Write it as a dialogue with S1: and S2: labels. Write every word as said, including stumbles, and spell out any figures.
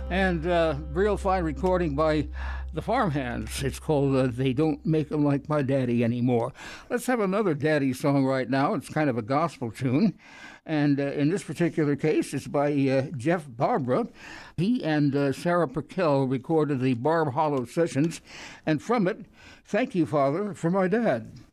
S1: And uh, real fine recording by the Farmhands. It's called uh, They Don't Make 'Em Like My Daddy Anymore. Let's have another daddy song right now. It's kind of a gospel tune. And uh, in this particular case, it's by uh, Jeff Barbara. He and uh, Sarah Perkel recorded the Barb Hollow Sessions. And from it, Thank You, Father, for My Dad.